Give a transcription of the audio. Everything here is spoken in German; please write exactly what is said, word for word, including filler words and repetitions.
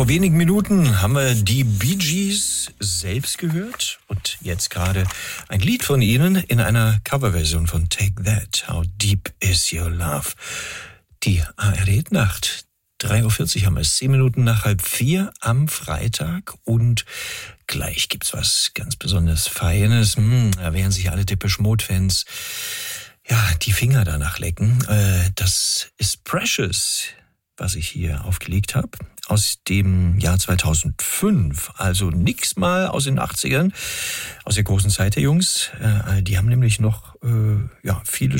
vor wenigen Minuten haben wir die Bee Gees selbst gehört und jetzt gerade ein Lied von ihnen in einer Coverversion von Take That, How Deep Is Your Love. Die A R D-Nacht, drei Uhr vierzig haben wir es, zehn Minuten nach halb vier am Freitag und gleich gibt's was ganz besonders Feines. Hm, da werden sich alle Depeche Mode-Fans ja, die Finger danach lecken. Äh, das ist Precious, was ich hier aufgelegt habe, aus dem Jahr zweitausendfünf. Also nix mal aus den achtzigern, aus der großen Zeit der Jungs. Äh, die haben nämlich noch äh, ja, viele